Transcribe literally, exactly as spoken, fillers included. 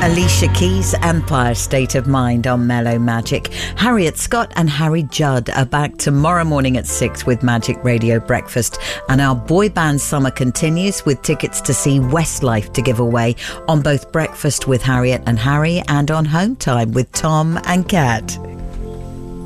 Alicia Keys' Empire State of Mind on Mellow Magic. Harriet Scott and Harry Judd are back tomorrow morning at six with Magic Radio Breakfast. And our boy band summer continues with tickets to see Westlife to give away on both Breakfast with Harriet and Harry and on Home Time with Tom and Kat.